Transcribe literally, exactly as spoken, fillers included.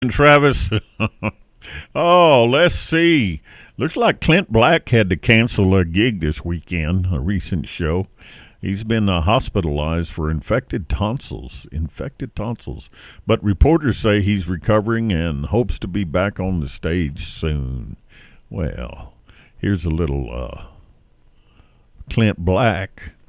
Travis. Oh, let's see. Looks like Clint Black had to cancel a gig this weekend, a recent show. He's been uh, hospitalized for infected tonsils, infected tonsils. But reporters say he's recovering and hopes to be back on the stage soon. Well, here's a little uh, Clint Black.